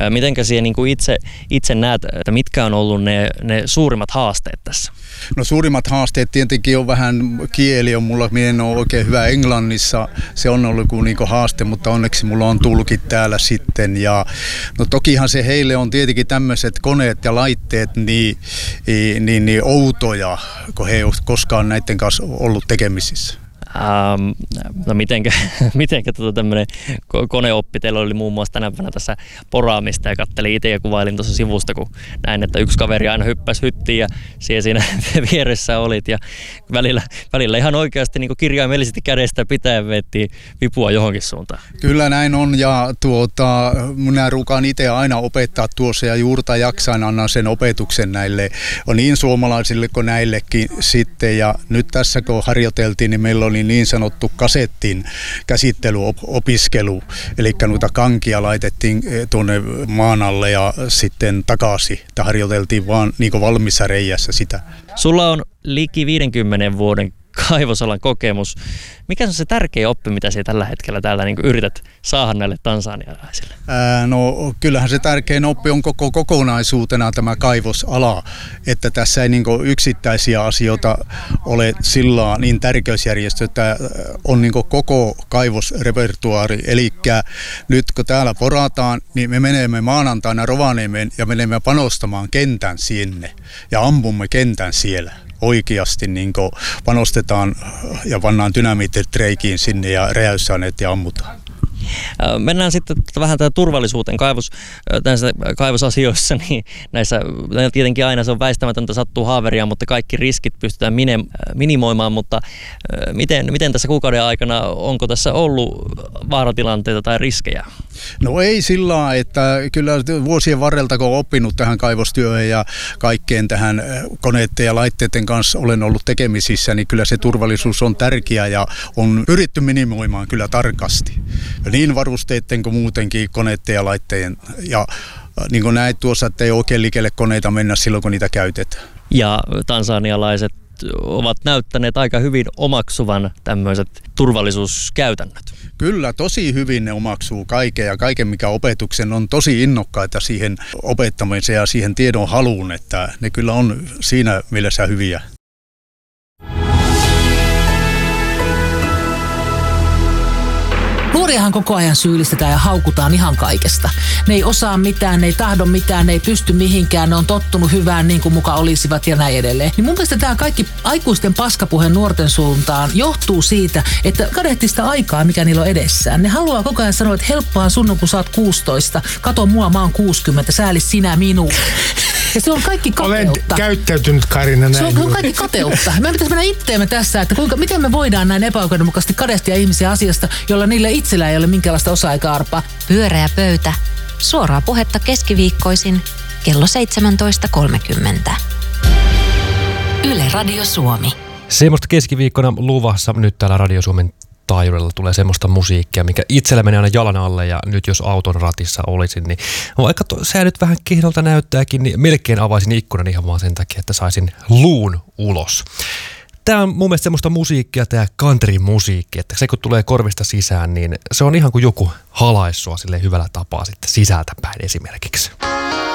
Mitenkä siihen niin kuin itse näet, että mitkä on ollut ne suurimmat haasteet tässä? No suurimmat haasteet tietenkin on vähän kieli on mulla, minä en ole oikein hyvä englannissa, se on ollut niinku haaste, mutta onneksi mulla on tulkit täällä sitten ja no tokihan se heille on tietenkin tämmöiset koneet ja laitteet niin outoja, kun he ei ole koskaan näiden kanssa ollut tekemisissä. No mitenkä tämmöinen koneoppi, teillä oli muun muassa tänä päivänä tässä poraamista ja kattelin itse ja kuvailin tuossa sivusta, kun näin, että yksi kaveri aina hyppäsi hyttiin ja siinä vieressä olit ja välillä ihan oikeasti niin kuin kirjaimellisesti kädestä pitäen vettiin vipua johonkin suuntaan. Kyllä näin on ja minä ruukaan itse aina opettaa tuossa ja juurta jaksain annan sen opetuksen näille on niin suomalaisille kuin näillekin sitten ja nyt tässä kun harjoiteltiin, niin meillä oli niin sanottu kasettin käsittelyopiskelu, eli noita kankia laitettiin tuonne maan alle ja sitten takaisin, että harjoiteltiin vaan niin kuin valmissa reijässä sitä. Sulla on liki 50 vuoden kaivosalan kokemus. Mikä on se tärkeä oppi, mitä sinä tällä hetkellä täällä niin kuin yrität saada näille tansanialaisille? No kyllähän se tärkein oppi on koko kokonaisuutena tämä kaivosala, että tässä ei niin kuin yksittäisiä asioita ole sillä niin tärkeysjärjestö, että on niin kuin koko kaivosrepertuaari. Eli nyt kun täällä porataan, niin me menemme maanantaina Rovaniemeen ja menemme panostamaan kentän sinne ja ampumme kentän siellä. Oikeasti niin panostetaan ja pannaan dynamiitit reikiin sinne ja räjäysaineet ja ammutaan. Mennään sitten vähän tähän turvallisuuteen kaivosasioissa, niin näissä tietenkin aina se on väistämätöntä, sattuu haaveria, mutta kaikki riskit pystytään minimoimaan, mutta miten tässä kuukauden aikana, onko tässä ollut vaaratilanteita tai riskejä? No ei sillä lailla, että kyllä vuosien varrelta kun olen oppinut tähän kaivostyöhön ja kaikkeen tähän koneiden ja laitteiden kanssa olen ollut tekemisissä, niin kyllä se turvallisuus on tärkeä ja on pyritty minimoimaan kyllä tarkasti. Niin varusteiden kuin muutenkin koneiden ja laitteiden. Ja niin kuin näet tuossa, että ei oikein liikelle koneita mennä silloin, kun niitä käytetään. Ja tansanialaiset ovat näyttäneet aika hyvin omaksuvan tämmöiset turvallisuuskäytännöt. Kyllä, tosi hyvin ne omaksuu kaiken ja kaiken, mikä opetuksen on tosi innokkaita siihen opettamiseen ja siihen tiedon haluun, että ne kyllä on siinä mielessä hyviä. Nuoriahan koko ajan syyllistetään ja haukutaan ihan kaikesta. Ne ei osaa mitään, ne ei tahdo mitään, ne ei pysty mihinkään, ne on tottunut hyvään niin kuin muka olisivat ja näin edelleen. Niin mun mielestä tämä kaikki aikuisten paskapuhe nuorten suuntaan johtuu siitä, että kadehtii sitä aikaa, mikä niillä on edessään. Ne haluaa koko ajan sanoa, että helppoa sun, kun sä oot 16, kato mua, mä oon 60, säälis sinä minua. Ja se on kaikki kateutta. Olen käyttäytynyt, Karina, näin. Se on kaikki kateutta. Me pitäisi mennä itteemme tässä, että miten me voidaan näin epäoikeudenmukaisesti kadehtia ihmisiä asiasta, jolla niillä itsellä ei ole minkäänlaista osaa eikä arpaa. Pyöreä pöytä. Suoraa puhetta keskiviikkoisin kello 17.30. Yle Radio Suomi. Semmoista keskiviikkona luvassa nyt täällä Radio Suomen taajuudella tulee semmoista musiikkia, mikä itsellä menee aina jalan alle ja nyt jos auton ratissa olisin, niin vaikka se nyt vähän kehdolta näyttääkin, niin melkein avaisin ikkunan ihan vaan sen takia, että saisin luun ulos. Tämä on mun mielestä semmoista musiikkia, tämä country-musiikki, että se kun tulee korvista sisään, niin se on ihan kuin joku halaissua silleen hyvällä tapaa sitten sisältä päin esimerkiksi.